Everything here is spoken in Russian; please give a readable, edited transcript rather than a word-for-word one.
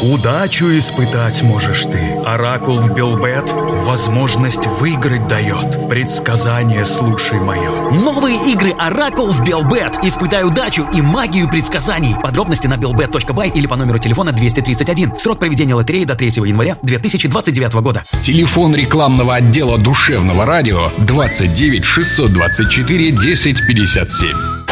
Удачу испытать можешь ты. Оракул в Белбет возможность выиграть дает. Предсказание слушай мое. Новые игры Оракул в Белбет. Испытай удачу и магию предсказаний. Подробности на belbet.by или по номеру телефона 231. Срок проведения лотереи до 3 января 2029 года. Телефон рекламного отдела Душевного радио 29 624 10 57.